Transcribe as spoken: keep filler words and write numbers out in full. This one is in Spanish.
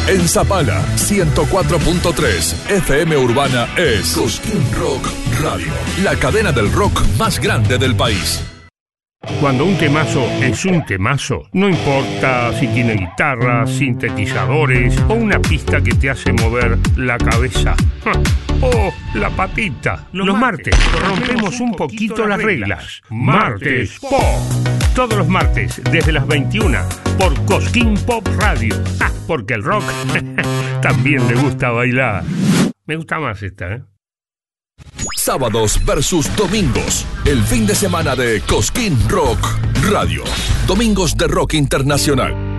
En Zapala, ciento cuatro punto tres F M Urbana es Cosquín Rock Radio, la cadena del rock más grande del país. Cuando un temazo es un temazo, no importa si tiene guitarra, sintetizadores o una pista que te hace mover la cabeza o la patita. Los, Los martes, martes rompemos un poquito las reglas. Martes Pop. Todos los martes desde las veintiuna por Cosquín Pop Radio. Ah, porque el rock también le gusta bailar. Me gusta más esta, ¿eh? Sábados versus domingos. El fin de semana de Cosquín Rock Radio. Domingos de rock internacional.